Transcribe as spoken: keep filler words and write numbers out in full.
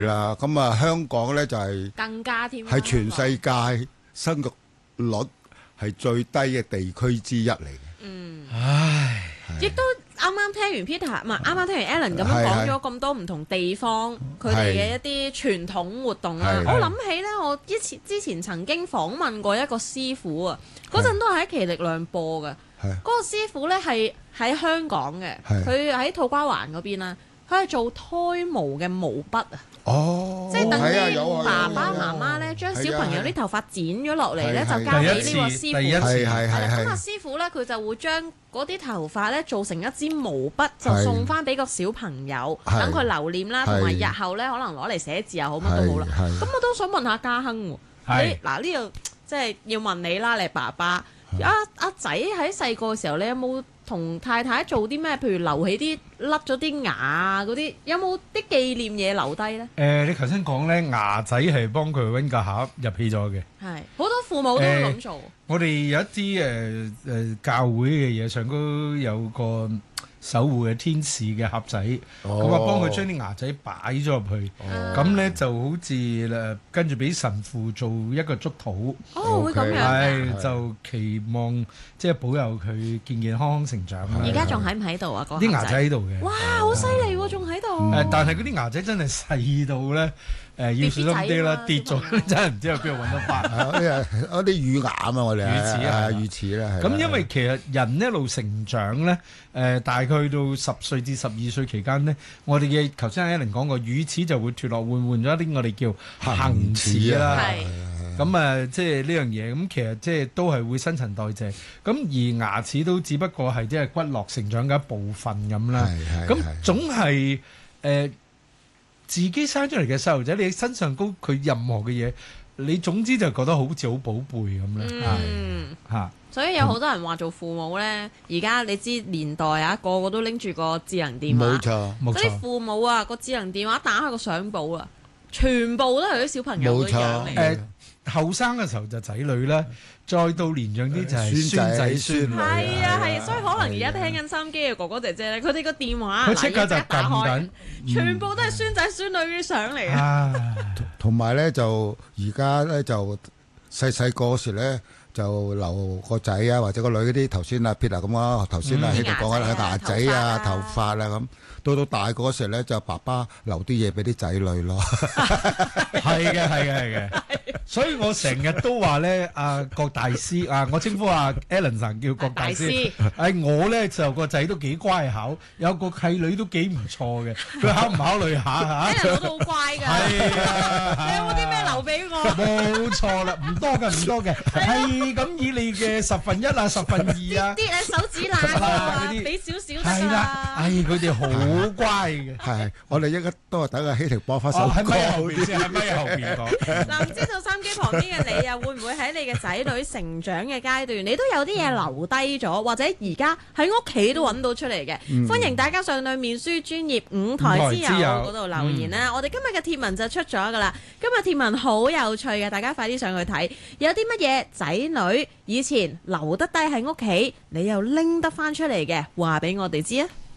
啦，咁啊香港咧就係更加添， 係全世界生育率係最低嘅地區之一嚟嘅。 嗯， 唉， 亦都啱啱聽完 Peter，唔係啱啱聽完 Alan 咁樣講咗咁多唔同地方佢哋嘅一啲傳統活動啦。我諗起咧，我之前之前曾經訪問過一個師傅啊，嗰陣都係喺奇力量播嘅。嗰個師傅咧係喺香港嘅，佢喺土瓜灣嗰邊啦。佢係做胎毛嘅毛筆啊！ 哦， 即係等啲爸爸媽媽咧，將小朋友啲頭髮剪咗落嚟咧，就交俾呢個師傅。 第一次， 係係係。 咁啊，師傅咧，佢就會將嗰啲頭髮咧做成一支毛筆，就送翻俾個小朋友，等佢留念啦，同埋日後咧可能攞嚟寫字又好，乜都好啦。咁我都想問下家亨喎，你嗱呢度即係要問你啦，你爸爸阿阿仔喺細個嘅時候，你有冇同太太做啲咩？譬如留起啲甩咗啲牙啊嗰啲，有冇啲紀念嘢留低咧？ 誒，你頭先講咧牙仔係幫佢揾個盒入起咗嘅。 係好多父母都會咁做。我哋有一啲誒誒教會嘅嘢上高有個守護嘅天使嘅盒仔，咁啊幫佢將啲牙仔擺咗入去，咁咧就好似誒跟住俾神父做一個祝禱。 哦，會咁樣係就期望即係保佑佢健健康康成長啦。 而家仲喺唔喺度啊？嗰啲牙仔喺度嘅。 哇，好犀利喎！仲喺度。 誒，但係嗰啲牙仔真係細到咧。誒要小心啲啦，跌咗真係唔知喺邊度揾得翻。 嗰啲乳牙啊嘛，我哋乳齒啊， 乳齒啦。 咁因為其實人一路成長咧，誒大概去到十歲至十二歲期間咧，我哋嘅頭先阿 Alan 講過，乳齒就會脫落，換換咗一啲我哋叫恆齒啦。咁啊，即係呢樣嘢，咁其實即係都係會新陳代謝。咁而牙齒都只不過係即係骨骼成長嘅一部分咁啦。咁總係誒。自己生出嚟嘅細路仔，你身上高佢任何嘅嘢，你總之就覺得好似好寶貝咁咧。 嗯，嚇。所以有好多人話做父母咧，而家你知年代啊，個個都拎住個智能電話。 冇錯，冇錯。 嗰啲父母啊，個智能電話打開個相簿啊，全部都係啲小朋友嘅樣嚟。 誒，後生嘅時候就仔女啦，再到年長啲就係孫仔孫女。 係啊係，所以可能而家聽緊收音機嘅哥哥姐姐咧，佢哋個電話佢即刻就撳緊， 全部都係孫仔孫女啲相嚟啊！同埋咧就而家咧就細細個嗰時咧就留個仔啊或者個女嗰啲頭先阿 Peter 咁啊，頭先啊喺度講緊牙仔啊頭髮啊咁，到到大個嗰時咧就爸爸留啲嘢俾啲仔女咯。 係嘅係嘅係嘅。所以我成日都話咧，阿郭大師啊，我稱呼阿 Alan 神叫郭大師。誒，我咧就個仔都幾乖巧，有個契女都幾唔錯嘅。佢考唔考慮下嚇 ？Alan 我都好乖㗎。係啊，你有冇啲咩留俾我？ 冇錯啦，唔多嘅唔多嘅，係咁以你嘅十分一啊、十分二啊， 啲誒手指爛啊，俾少少得啦。 係啦，唉，佢哋好乖嘅。 係，我哋應該都係等阿希婷播翻首歌。 喺咪後邊先？喺咪後邊講。 嗱，唔知道三機旁邊嘅你又會唔會喺你嘅仔女成長嘅階段，你都有啲嘢留低咗，或者而家喺屋企都揾到出嚟嘅？嗯、歡迎大家上到面書專頁五台之友嗰度留言啦！嗯、我哋今日嘅貼文就出咗噶啦，今日貼文好有趣嘅，大家快啲上去睇。有啲乜嘢仔女以前留得低喺屋企，你又拎得翻出嚟嘅，話俾我哋知啊！